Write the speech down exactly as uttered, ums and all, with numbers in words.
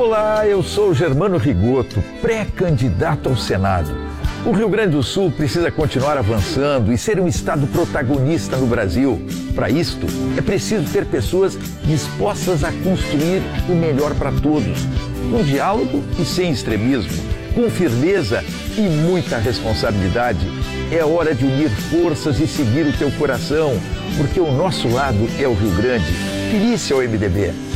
Olá, eu sou Germano Rigoto, pré-candidato ao Senado. O Rio Grande do Sul precisa continuar avançando e ser um estado protagonista no Brasil. Para isto, é preciso ter pessoas dispostas a construir o melhor para todos, com diálogo e sem extremismo, com firmeza e muita responsabilidade. É hora de unir forças e seguir o teu coração, porque o nosso lado é o Rio Grande. Finícia ao M D B.